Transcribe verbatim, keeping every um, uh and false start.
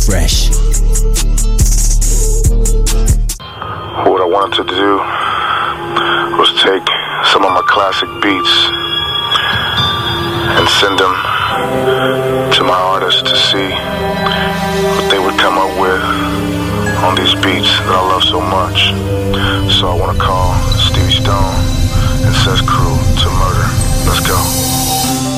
Fresh. What I wanted to do was take some of my classic beats and send them to my artists to see what they would come up with on these beats that I love so much. So I want to call Stevie Stone and Sense Crew to murder. Let's go.